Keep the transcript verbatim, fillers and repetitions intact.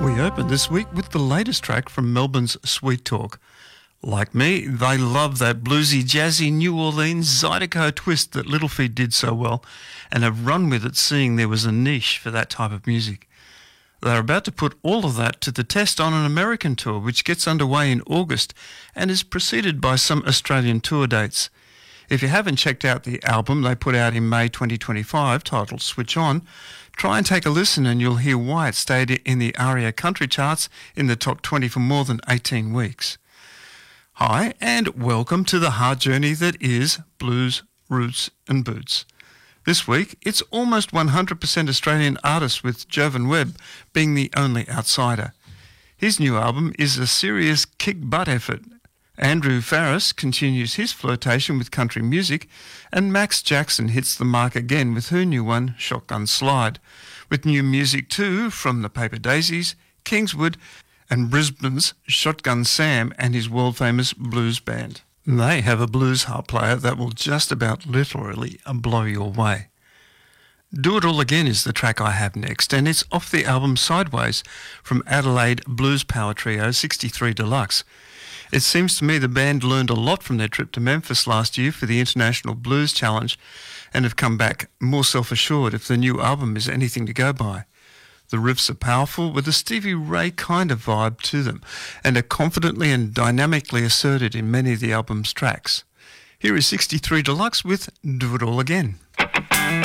We open this week with the latest track from Melbourne's Sweet Talk. Like me, they love that bluesy, jazzy New Orleans Zydeco twist that Little Feat did so well and have run with it, seeing there was a niche for that type of music. They're about to put all of that to the test on an American tour which gets underway in August and is preceded by some Australian tour dates. If you haven't checked out the album they put out in May twenty twenty-five titled Switch On, try and take a listen and you'll hear why it stayed in the ARIA country charts in the top twenty for more than eighteen weeks. Hi and welcome to the hard journey that is blues, roots and boots. This week it's almost one hundred percent Australian artists, with Jovan Webb being the only outsider. His new album is a serious kick-butt effort. Andrew Farriss continues his flirtation with country music, and Max Jackson hits the mark again with her new one, Shotgun Slide, with new music too from the Paper Daisies, Kingswood and Brisbane's Shotgun Sam and his world-famous blues band. They have a blues harp player that will just about literally blow you away. Do It All Again is the track I have next, and it's off the album Sideways from Adelaide Blues Power Trio sixty-three Deluxe. It seems to me the band learned a lot from their trip to Memphis last year for the International Blues Challenge and have come back more self-assured if the new album is anything to go by. The riffs are powerful with a Stevie Ray kind of vibe to them and are confidently and dynamically asserted in many of the album's tracks. Here is sixty-three Deluxe with Do It All Again.